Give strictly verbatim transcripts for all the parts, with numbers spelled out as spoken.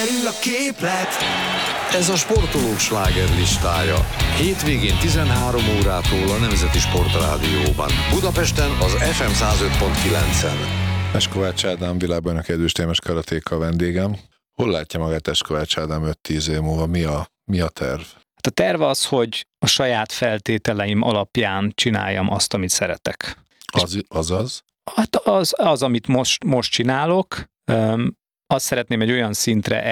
A képlet. Ez a sportolók slágerlistája. Hétvégén tizenhárom órától a Nemzeti Sportrádióban. Budapesten az ef em száz öt pont kilencen. Eskovács Ádám világbajnok edőstémes karatéka vendégem. Hol látja magát Eskovács Ádám öt-tíz év múlva? Mi a, mi a terv? Hát a terv az, hogy a saját feltételeim alapján csináljam azt, amit szeretek. Az, azaz? Hát az, az, amit most, most csinálok, öm, azt szeretném egy olyan szintre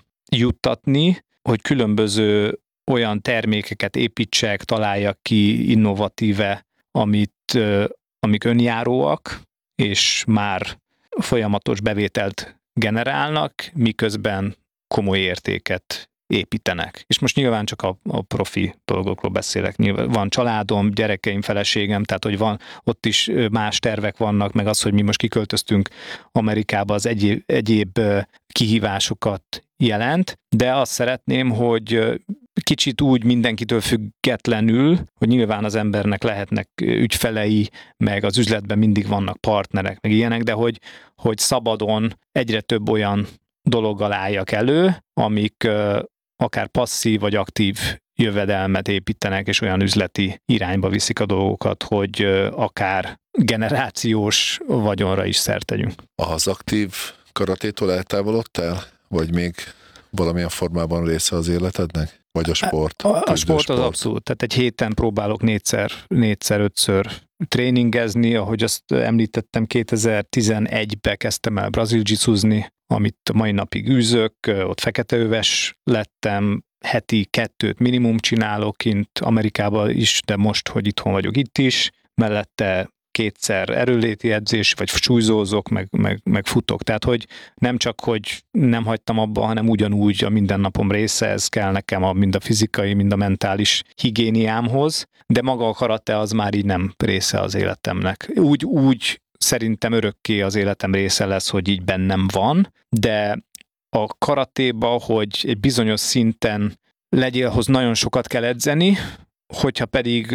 eljuttatni, hogy különböző olyan termékeket építsek, találjak ki innovatíve, amit, amik önjáróak, és már folyamatos bevételt generálnak, miközben komoly értéket építenek. És most nyilván csak a, a profi dolgokról beszélek. Nyilván van családom, gyerekeim, feleségem, tehát hogy van, ott is más tervek vannak, meg az, hogy mi most kiköltöztünk Amerikába, az egyéb, egyéb kihívásokat jelent, de azt szeretném, hogy kicsit úgy mindenkitől függetlenül, hogy nyilván az embernek lehetnek ügyfelei, meg az üzletben mindig vannak partnerek, meg ilyenek, de hogy, hogy szabadon egyre több olyan dologgal álljak elő, amik akár passzív vagy aktív jövedelmet építenek, és olyan üzleti irányba viszik a dolgokat, hogy akár generációs vagyonra is szert tegyünk. Az aktív karatétól eltávolodtál? Vagy még valamilyen formában része az életednek? Vagy a sport? A, a sport, sport az abszolút. Tehát egy héten próbálok négyszer, négyszer, ötször tréningezni, ahogy azt említettem, kétezer-tizenegyben kezdtem el brazil jiu-jitsuzni, amit mai napig űzök, ott feketeöves lettem, heti kettőt minimum csinálok kint Amerikában is, de most, hogy itthon vagyok, itt is, mellette kétszer erőléti edzés, vagy súlyzózok, meg, meg, meg futok. Tehát, hogy nem csak, hogy nem hagytam abba, hanem ugyanúgy a mindennapom része, ez kell nekem a, mind a fizikai, mind a mentális higiéniámhoz, de maga a karate az már így nem része az életemnek. Úgy, úgy szerintem örökké az életem része lesz, hogy így bennem van, de a karatéba, hogy egy bizonyos szinten legyél, ahhoz nagyon sokat kell edzeni, hogyha pedig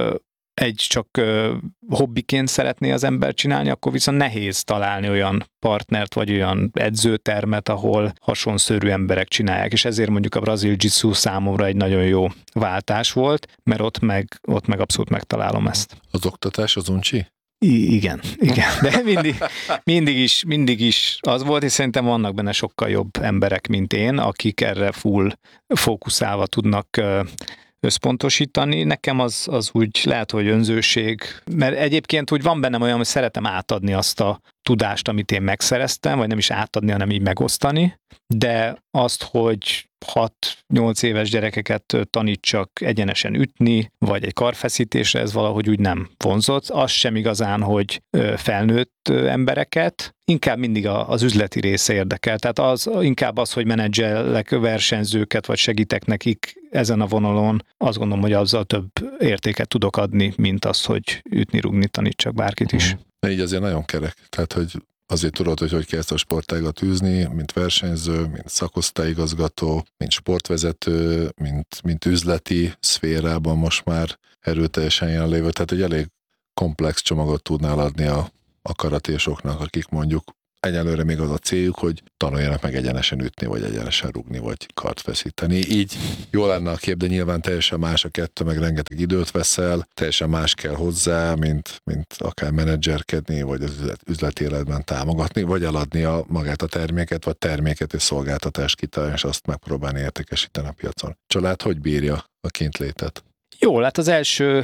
egy csak hobbiként szeretné az ember csinálni, akkor viszont nehéz találni olyan partnert, vagy olyan edzőtermet, ahol hasonszörű emberek csinálják, és ezért mondjuk a brazil jiu-jitsu számomra egy nagyon jó váltás volt, mert ott meg, ott meg abszolút megtalálom ezt. Az oktatás az uncsi? I- igen, igen, de mindig, mindig, is, mindig is az volt, és szerintem vannak benne sokkal jobb emberek, mint én, akik erre full fókuszálva tudnak összpontosítani. Nekem az, az úgy lehet, hogy önzőség, mert egyébként úgy van bennem olyan, hogy szeretem átadni azt a tudást, amit én megszereztem, vagy nem is átadni, hanem így megosztani, de azt, hogy hat-nyolc éves gyerekeket tanítsak egyenesen ütni, vagy egy karfeszítésre, ez valahogy úgy nem vonzott. Az sem igazán, hogy felnőtt embereket, inkább mindig az üzleti része érdekel. Tehát az, inkább az, hogy menedzselek versenyzőket, vagy segítek nekik ezen a vonalon, azt gondolom, hogy azzal több értéket tudok adni, mint az, hogy ütni, rugni tanítsak bárkit is. De így azért nagyon kerek. Tehát, hogy azért tudod, hogy hogy kell ezt a sportágat űzni, mint versenyző, mint szakosztályigazgató, mint sportvezető, mint, mint üzleti szférában most már erőteljesen jelenlévő. Tehát egy elég komplex csomagot tudnál adni a, a karatésoknak, akik mondjuk egyelőre még az a céljuk, hogy tanuljanak meg egyenesen ütni, vagy egyenesen rugni, vagy kart feszíteni. Így jó lenne a kép, de nyilván teljesen más a kettő, meg rengeteg időt veszel, teljesen más kell hozzá, mint, mint akár menedzserkedni, vagy az üzlet, üzleti életben támogatni, vagy eladni a, magát a terméket, vagy terméket és szolgáltatást kitalálni, és azt megpróbálni értékesíteni a piacon. Család hogy bírja a kintlétet? Jó, hát az első,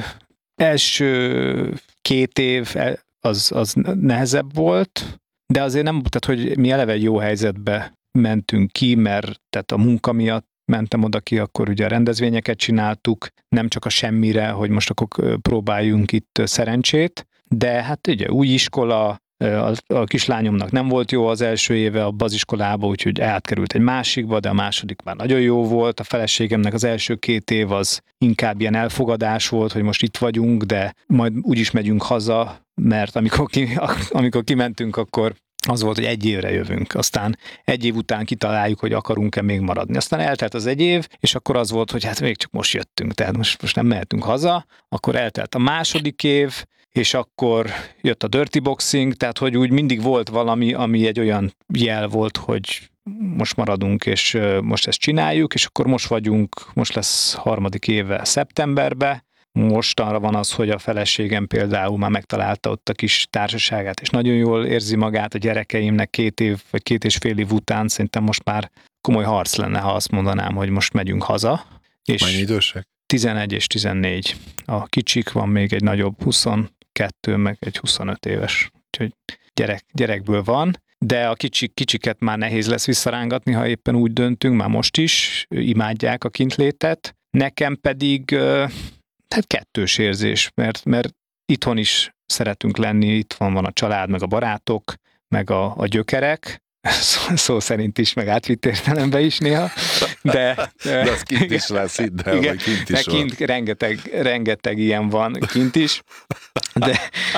első két év az, az nehezebb volt, de azért nem, tehát, hogy mi eleve egy jó helyzetbe mentünk ki, mert tehát a munka miatt mentem oda ki, akkor ugye a rendezvényeket csináltuk, nem csak a semmire, hogy most akkor próbáljunk itt szerencsét, de hát ugye új iskola, a kislányomnak nem volt jó az első éve abban az iskolába, úgyhogy átkerült egy másikba, de a második már nagyon jó volt. A feleségemnek az első két év az inkább ilyen elfogadás volt, hogy most itt vagyunk, de majd úgyis megyünk haza, mert amikor, ki, amikor kimentünk, akkor az volt, hogy egy évre jövünk, aztán egy év után kitaláljuk, hogy akarunk-e még maradni. Aztán eltelt az egy év, és akkor az volt, hogy hát még csak most jöttünk, tehát most, most nem mehetünk haza, akkor eltelt a második év, és akkor jött a dirty boxing, tehát hogy úgy mindig volt valami, ami egy olyan jel volt, hogy most maradunk, és most ezt csináljuk, és akkor most vagyunk, most lesz harmadik éve szeptemberben, mostanra van az, hogy a feleségem például már megtalálta ott a kis társaságát, és nagyon jól érzi magát, a gyerekeimnek két év, vagy két és fél év után szerintem most már komoly harc lenne, ha azt mondanám, hogy most megyünk haza. És mennyi idősek? tizenegy és tizennégy. A kicsik, van még egy nagyobb huszonkettő, meg egy huszonöt éves. Úgyhogy gyerek, gyerekből van, de a kicsik, kicsiket már nehéz lesz visszarángatni, ha éppen úgy döntünk, már most is imádják a kintlétet. Nekem pedig hát kettős érzés, mert, mert itthon is szeretünk lenni, itt van, van a család, meg a barátok, meg a, a gyökerek, szó, szó szerint is, meg átvitt értelemben is néha, de... De az kint is lesz, hidd el, igen, hogy kint is kint van. rengeteg, rengeteg ilyen van kint is, de,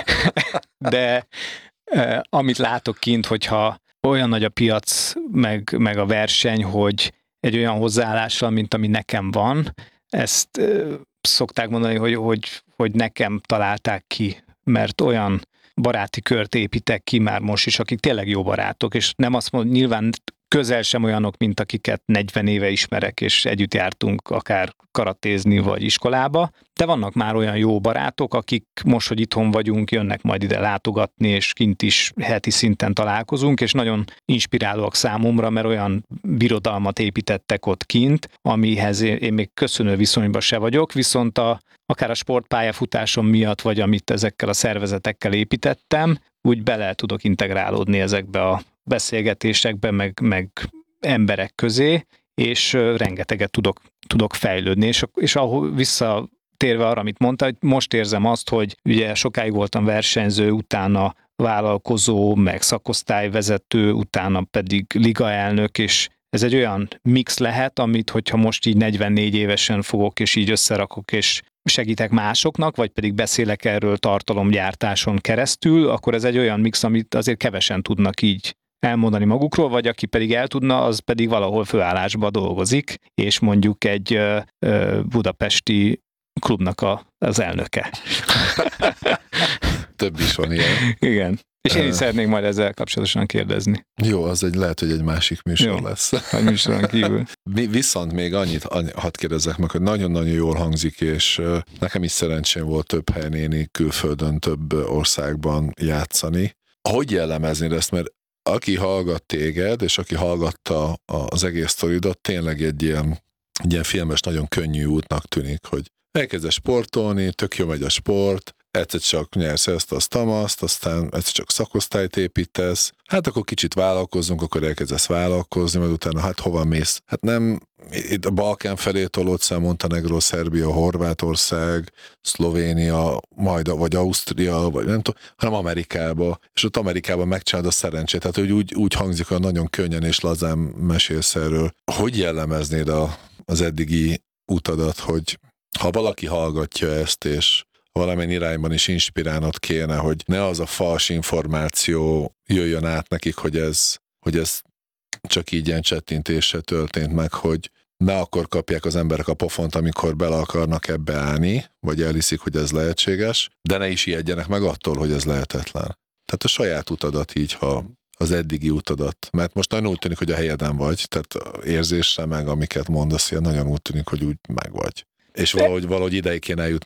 de amit látok kint, hogyha olyan nagy a piac, meg, meg a verseny, hogy egy olyan hozzáállással, mint ami nekem van, ezt szokták mondani, hogy, hogy, hogy nekem találták ki, mert olyan baráti kört építek ki már most is, akik tényleg jó barátok, és nem azt mondom, nyilván közel sem olyanok, mint akiket negyven éve ismerek, és együtt jártunk akár karatézni vagy iskolába, de vannak már olyan jó barátok, akik most, hogy itthon vagyunk, jönnek majd ide látogatni, és kint is heti szinten találkozunk, és nagyon inspirálóak számomra, mert olyan birodalmat építettek ott kint, amihez én még köszönő viszonyban se vagyok, viszont a, akár a sportpályafutásom miatt, vagy amit ezekkel a szervezetekkel építettem, úgy bele tudok integrálódni ezekbe a beszélgetésekben, meg, meg emberek közé, és rengeteget tudok, tudok fejlődni, és, és ahol visszatérve arra, amit mondta, hogy most érzem azt, hogy ugye sokáig voltam versenyző, utána vállalkozó, meg szakosztályvezető, utána pedig ligaelnök, és ez egy olyan mix lehet, amit hogyha most így negyvennégy évesen fogok, és így összerakok, és segítek másoknak, vagy pedig beszélek erről tartalomgyártáson keresztül, akkor ez egy olyan mix, amit azért kevesen tudnak így elmondani magukról, vagy aki pedig el tudna, az pedig valahol főállásban dolgozik, és mondjuk egy ö, ö, budapesti klubnak a, az elnöke. Több is van ilyen. Igen. És én is szeretnék majd ezzel kapcsolatosan kérdezni. Jó, az egy lehet, hogy egy másik műsor Jó, lesz. a műsoron kívül. Viszont még annyit, annyi, hadd kérdezzek meg, hogy nagyon-nagyon jól hangzik, és nekem is szerencsém volt több helyen én külföldön, több országban játszani. Hogy jellemeznéd ezt, mert aki hallgat téged, és aki hallgatta az egész sztoridat, tényleg egy ilyen, egy ilyen filmes, nagyon könnyű útnak tűnik, hogy elkezdesz sportolni, tök jó megy a sport, egyszer csak nyersz ezt, azt, azt, aztán egyszer csak szakosztályt építesz, hát akkor kicsit vállalkozzunk, akkor elkezdesz vállalkozni, majd utána hát hova mész? Hát nem itt a Balkán felé tolódsz el, Montenegró, Szerbia, Horvátország, Szlovénia, majd vagy Ausztria, vagy nem tudom, hanem Amerikába, és ott Amerikában megcsinálod a szerencsét, tehát hogy úgy, úgy hangzik, hogy nagyon könnyen és lazán mesélsz erről. Hogy jellemeznéd a, az eddigi utadat, hogy ha valaki hallgatja ezt, és valamilyen irányban is inspirálnod kéne, hogy ne az a fals információ jöjjön át nekik, hogy ez, hogy ez csak így ilyen csettintéssel történt meg, hogy ne akkor kapják az emberek a pofont, amikor bele akarnak ebbe állni, vagy elhiszik, hogy ez lehetséges, de ne is ijedjenek meg attól, hogy ez lehetetlen. Tehát a saját utadat így, ha az eddigi utadat, mert most nagyon úgy tűnik, hogy a helyeden vagy, tehát érzésre meg, amiket mondasz, ilyen nagyon úgy tűnik, hogy úgy meg vagy. És valahogy, valahogy ideig kéne eljutni